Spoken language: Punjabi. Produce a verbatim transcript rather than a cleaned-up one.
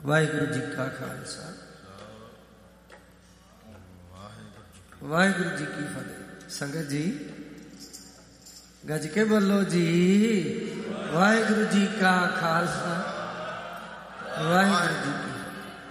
ਵਾਹਿਗੁਰੂ ਜੀ ਕਾ ਖਾਲਸਾ ਵਾਹਿਗੁਰੂ ਜੀ ਕੀ ਫਤਿਹ। ਸੰਗਤ ਜੀ ਗੱਜ ਕੇ ਬੋਲੋ ਜੀ, ਵਾਹਿਗੁਰੂ ਜੀ ਕਾ ਖਾਲਸਾ ਵਾਹਿਗੁਰੂ ਜੀ ਕੀ